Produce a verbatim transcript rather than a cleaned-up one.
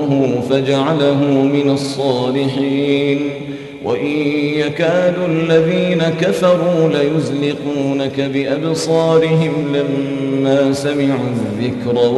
فَلَقُطْتُهُ فَجَعَلَهُ مِنَ الصَّالِحِينَ وَإِن يَكَادُ الَّذِينَ كَفَرُوا لَيُزْلِقُونَكَ بِأَبْصَارِهِمْ لَمَّا سَمِعُوا الذِّكْرَ